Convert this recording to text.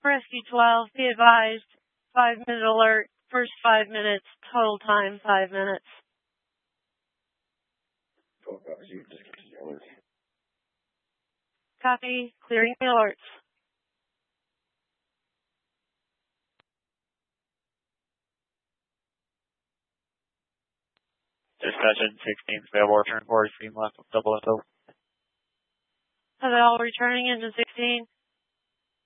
Rescue 12, be advised, 5-minute alert, first 5 minutes, total time 5 minutes. Copy, clearing the alerts. Dispatch 16, available return 40 feet left of 0. Are they all returning into 16?